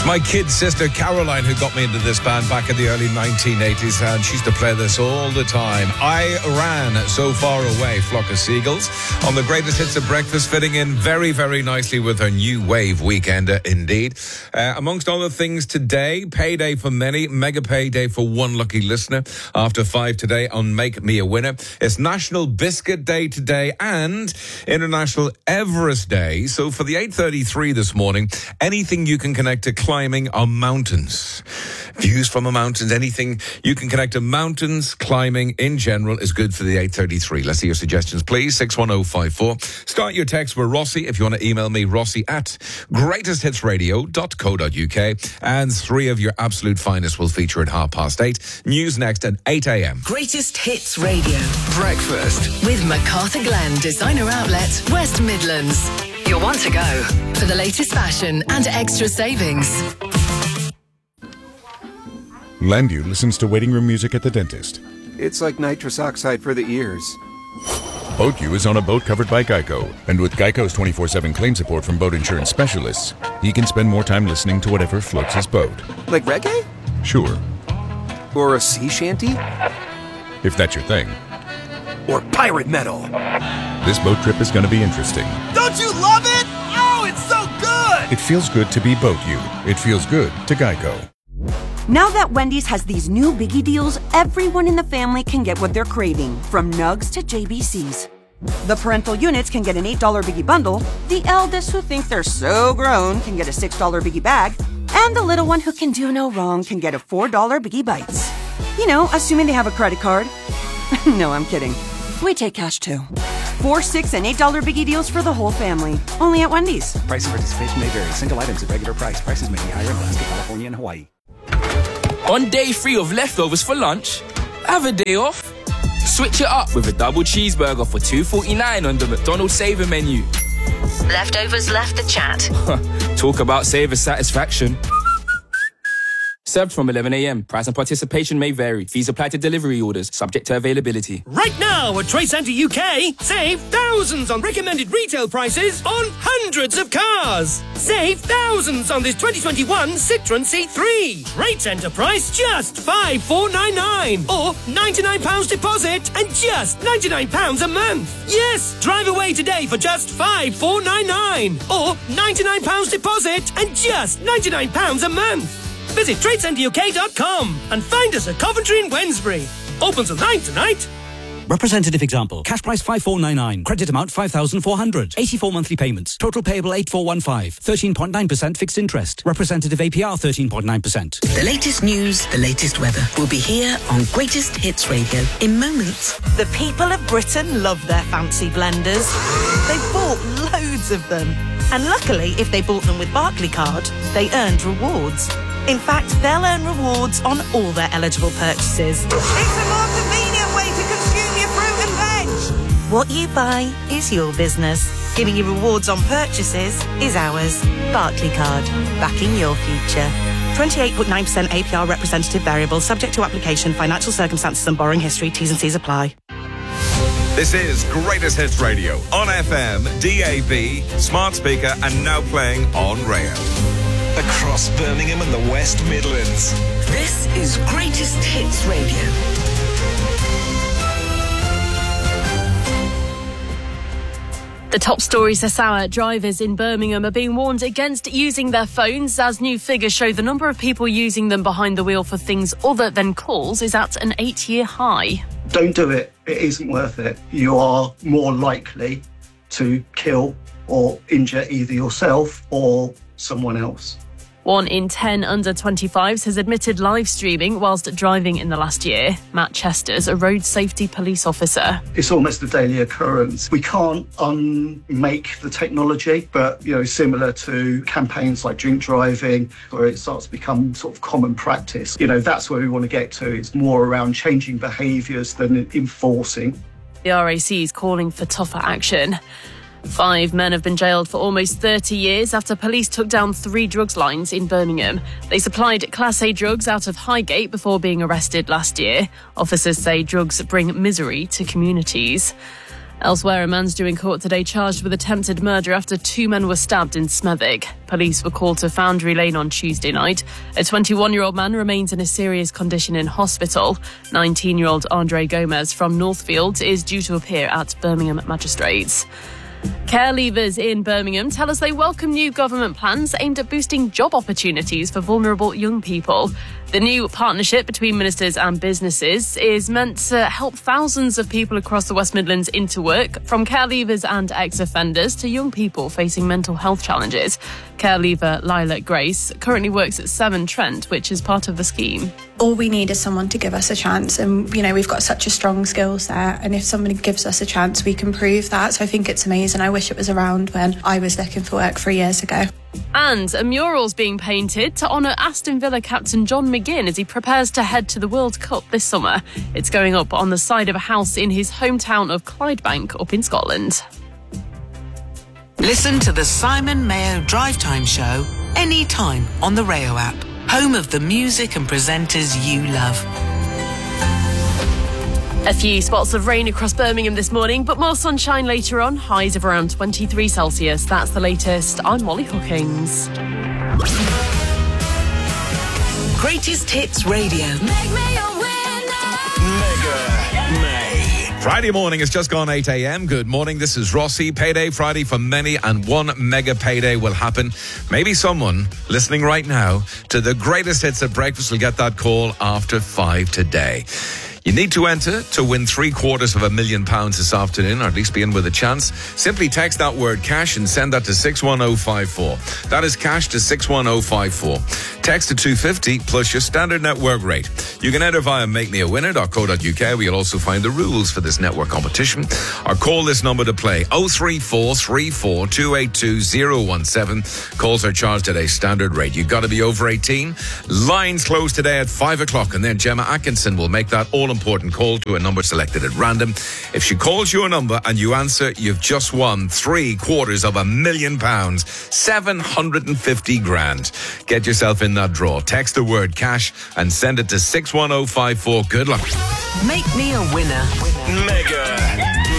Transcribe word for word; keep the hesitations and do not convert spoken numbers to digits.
It's my kid sister Caroline who got me into this band back in the early nineteen eighties, and she used to play this all the time. I Ran So Far Away, Flock of Seagulls, on the greatest hits of breakfast, fitting in very, very nicely with her new wave weekender, indeed. Uh, amongst other things today, payday for many, mega payday for one lucky listener after five today on Make Me a Winner. It's National Biscuit Day today and International Everest Day. So for the eight thirty-three this morning, anything you can connect to climbing on mountains. Views from the mountains, anything you can connect to mountains, climbing in general is good for the eight thirty-three. Let's see your suggestions, please. six one oh five four. Start your text with Rossi if you want to email me, Rossi at greatest hits radio dot co dot uk. And three of your absolute finest will feature at half past eight. News next at eight a.m. Greatest Hits Radio. Breakfast. With MacArthur Glen Designer Outlet, West Midlands. You'll want to go for the latest fashion and extra savings. Landu listens to waiting room music at the dentist. It's like nitrous oxide for the ears. BoatU is on a boat covered by Geico, and with Geico's twenty-four seven claim support from boat insurance specialists, he can spend more time listening to whatever floats his boat. Like reggae? Sure. Or a sea shanty? If that's your thing. Or pirate metal? This boat trip is going to be interesting. Don't you love it? Oh, it's so good! It feels good to be BoatU. It feels good to Geico. Now that Wendy's has these new biggie deals, everyone in the family can get what they're craving, from nugs to J B Cs. The parental units can get an eight dollar biggie bundle, the eldest who think they're so grown can get a six dollar biggie bag, and the little one who can do no wrong can get a four dollar biggie bites. You know, assuming they have a credit card. No, I'm kidding. We take cash too. Four, six, and eight dollar biggie deals for the whole family. Only at Wendy's. Price and participation may vary. Single items at regular price. Prices may be higher in Alaska, California, and Hawaii. On day three of leftovers for lunch, have a day off. Switch it up with a double cheeseburger for two forty-nine on the McDonald's Saver menu. Leftovers left the chat. Talk about Saver satisfaction. Served from eleven a.m. Price and participation may vary. Fees apply to delivery orders, subject to availability. Right now at Trade Centre U K, save thousands on recommended retail prices on hundreds of cars. Save thousands on this twenty twenty-one Citroën C three. Trade Centre price just five thousand four hundred ninety-nine or ninety-nine pounds deposit and just ninety-nine pounds a month. Yes, drive away today for just five thousand four hundred ninety-nine or ninety-nine pounds deposit and just ninety-nine pounds a month. Visit trade centre U K dot com and find us at Coventry and Wednesbury. Open till nine tonight. Representative example. Cash price five thousand four hundred ninety-nine. Credit amount five thousand four hundred. eighty-four monthly payments. Total payable eight thousand four hundred fifteen. thirteen point nine percent fixed interest. Representative A P R thirteen point nine percent. The latest news, the latest weather will be here on Greatest Hits Radio in moments. The people of Britain love their fancy blenders. They've bought loads of them. And luckily, if they bought them with Barclaycard, they earned rewards. In fact, they'll earn rewards on all their eligible purchases. It's a more convenient way to consume your fruit and veg. What you buy is your business. Giving you rewards on purchases is ours. Barclaycard, backing your future. twenty-eight point nine percent A P R representative variable, subject to application, financial circumstances and borrowing history. T's and C's apply. This is Greatest Hits Radio on F M, D A B, smart speaker, and now playing on rail. Across Birmingham and the West Midlands. This is Greatest Hits Radio. The top stories this hour. Drivers in Birmingham are being warned against using their phones as new figures show the number of people using them behind the wheel for things other than calls is at an eight-year high. Don't do it. It isn't worth it. You are more likely to kill or injure either yourself or someone else. One in ten under twenty-fives has admitted live streaming whilst driving in the last year. Matt Chester's a road safety police officer. It's almost a daily occurrence. We can't unmake the technology, but, you know, similar to campaigns like drink driving, where it starts to become sort of common practice, you know, that's where we want to get to. It's more around changing behaviours than enforcing. The R A C is calling for tougher action. Five men have been jailed for almost thirty years after police took down three drugs lines in Birmingham. They supplied Class A drugs out of Highgate before being arrested last year. Officers say drugs bring misery to communities. Elsewhere, a man's due in court today charged with attempted murder after two men were stabbed in Smethwick. Police were called to Foundry Lane on Tuesday night. A twenty-one-year-old man remains in a serious condition in hospital. nineteen-year-old Andre Gomez from Northfield is due to appear at Birmingham Magistrates. Care leavers in Birmingham tell us they welcome new government plans aimed at boosting job opportunities for vulnerable young people. The new partnership between ministers and businesses is meant to help thousands of people across the West Midlands into work, from care leavers and ex-offenders to young people facing mental health challenges. Care leaver Lila Grace currently works at Severn Trent, which is part of the scheme. All we need is someone to give us a chance, and you know, we've got such a strong skill set, and if somebody gives us a chance we can prove that. So I think it's amazing. I wish it was around when I was looking for work three years ago. And a mural's being painted to honour Aston Villa captain John McGinn as he prepares to head to the World Cup this summer. It's going up on the side of a house in his hometown of Clydebank up in Scotland. Listen to the Simon Mayo Drive Time Show anytime on the Rayo app, home of the music and presenters you love. A few spots of rain across Birmingham this morning, but more sunshine later on. Highs of around twenty-three Celsius. That's the latest. I'm Molly Hookings. Greatest Hits Radio. Friday morning, it's just gone eight a.m. Good morning, this is Rossi. Payday Friday for many, and one mega payday will happen. Maybe someone listening right now to the greatest hits at breakfast will get that call after five today. You need to enter to win three quarters of a million pounds this afternoon, or at least begin with a chance. Simply text that word cash and send that to six one oh five four. That is cash to six one oh five four. Text to two fifty plus your standard network rate. You can enter via make me a winner dot co dot uk, where you'll also find the rules for this network competition. Or call this number to play, oh three four three four two eight two oh one seven. Calls are charged at a standard rate. You've got to be over eighteen. Lines close today at five o'clock, and then Gemma Atkinson will make that all important call to a number selected at random. If she calls you a number and you answer, you've just won three quarters of a million pounds, seven hundred fifty grand. Get yourself in that draw. Text the word cash and send it to six one oh five four. Good luck. Make me a winner. Mega